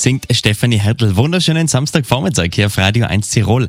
singt Stefanie Hertel. Wunderschönen Samstagvormittag hier auf Radio 1 Tirol.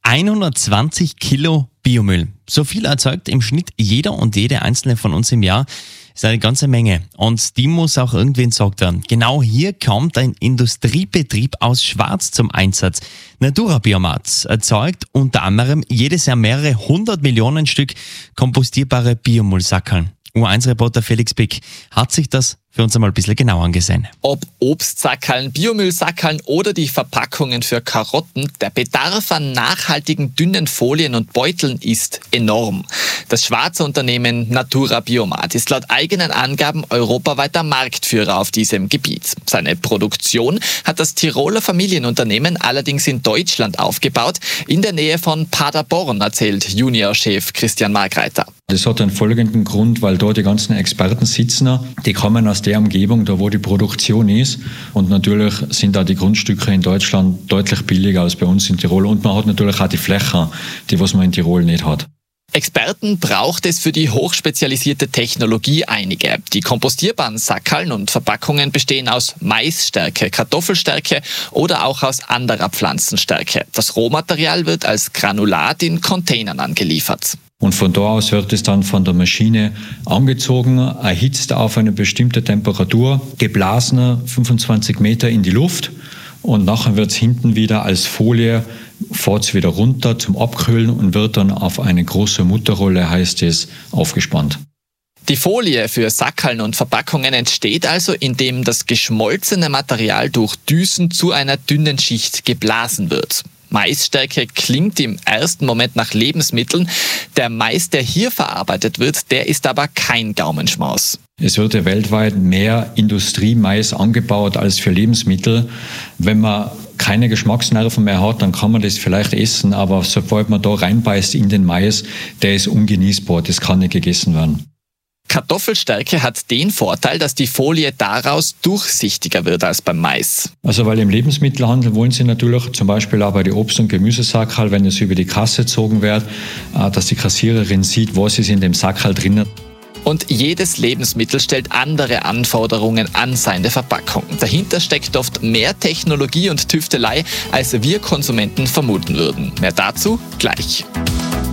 120 Kilo Biomüll. So viel erzeugt im Schnitt jeder und jede einzelne von uns im Jahr. Das ist eine ganze Menge. Und die muss auch irgendwie entsorgt werden. Genau hier kommt ein Industriebetrieb aus Schwarz zum Einsatz. Natura Biomat erzeugt unter anderem jedes Jahr mehrere 100 Millionen Stück kompostierbare Biomüllsackerln. U1-Reporter Felix Pick hat sich das für uns einmal ein bisschen genauer angesehen. Ob Obstsackerln, Biomüllsackerln oder die Verpackungen für Karotten, der Bedarf an nachhaltigen dünnen Folien und Beuteln ist enorm. Das Schwarzer Unternehmen Natura Biomat ist laut eigenen Angaben europaweiter Marktführer auf diesem Gebiet. Seine Produktion hat das Tiroler Familienunternehmen allerdings in Deutschland aufgebaut, in der Nähe von Paderborn, erzählt Juniorchef Christian Margreiter. Das hat einen folgenden Grund, weil dort die ganzen Experten sitzen, die kommen aus der Umgebung, da wo die Produktion ist. Und natürlich sind da die Grundstücke in Deutschland deutlich billiger als bei uns in Tirol. Und man hat natürlich auch die Fläche, die was man in Tirol nicht hat. Experten braucht es für die hochspezialisierte Technologie einige. Die kompostierbaren Sackerln und Verpackungen bestehen aus Maisstärke, Kartoffelstärke oder auch aus anderer Pflanzenstärke. Das Rohmaterial wird als Granulat in Containern angeliefert. Und von da aus wird es dann von der Maschine angezogen, erhitzt auf eine bestimmte Temperatur, geblasen 25 Meter in die Luft und nachher wird es hinten wieder als Folie, fährt es wieder runter zum Abkühlen und wird dann auf eine große Mutterrolle, heißt es, aufgespannt. Die Folie für Sackerln und Verpackungen entsteht also, indem das geschmolzene Material durch Düsen zu einer dünnen Schicht geblasen wird. Maisstärke klingt im ersten Moment nach Lebensmitteln. Der Mais, der hier verarbeitet wird, der ist aber kein Gaumenschmaus. Es wird ja weltweit mehr Industriemais angebaut als für Lebensmittel. Wenn man keine Geschmacksnerven mehr hat, dann kann man das vielleicht essen, aber sobald man da reinbeißt in den Mais, der ist ungenießbar, das kann nicht gegessen werden. Kartoffelstärke hat den Vorteil, dass die Folie daraus durchsichtiger wird als beim Mais. Also weil im Lebensmittelhandel wollen sie natürlich zum Beispiel auch bei den Obst- und Gemüsesackerl, wenn es über die Kasse gezogen wird, dass die Kassiererin sieht, was ist in dem Sackerl drinnen. Und jedes Lebensmittel stellt andere Anforderungen an seine Verpackung. Dahinter steckt oft mehr Technologie und Tüftelei, als wir Konsumenten vermuten würden. Mehr dazu gleich.